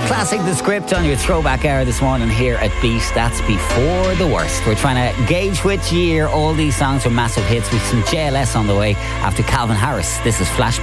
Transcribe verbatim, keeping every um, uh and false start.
Classic The Script on your throwback hour this morning here at Beat. That's Before the Worst. We're trying to gauge which year all these songs were massive hits with some J L S on the way after Calvin Harris. This is Flashback.